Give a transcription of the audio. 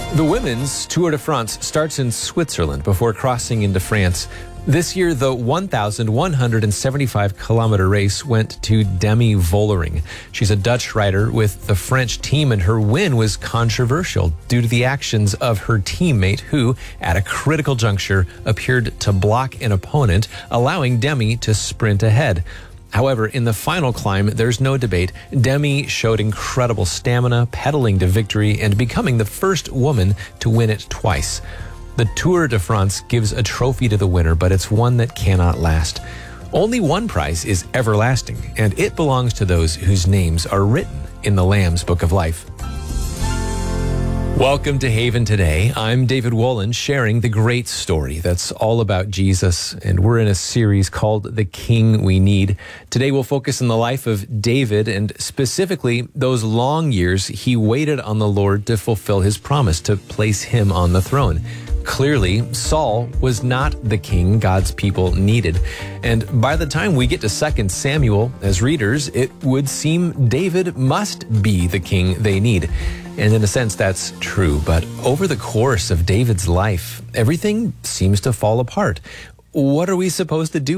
The women's Tour de France starts in Switzerland before crossing into France. This year, the 1,175-kilometer race went to Demi Vollering. She's a Dutch rider with the French team, and her win was controversial due to the actions of her teammate who, at a critical juncture, appeared to block an opponent, allowing Demi to sprint ahead. However, in the final climb, there's no debate. Demi showed incredible stamina, pedaling to victory, and becoming the first woman to win it twice. The Tour de France gives a trophy to the winner, but it's one that cannot last. Only one prize is everlasting, and it belongs to those whose names are written in the Lamb's Book of Life. Welcome to Haven Today. I'm David Wolin, sharing the great story that's all about Jesus, and we're in a series called The King We Need. Today we'll focus on the life of David, and specifically those long years he waited on the Lord to fulfill his promise to place him on the throne. Clearly, Saul was not the king God's people needed. And by the time we get to 2 Samuel, as readers, it would seem David must be the king they need. And in a sense, that's true. But over the course of David's life, everything seems to fall apart. What are we supposed to do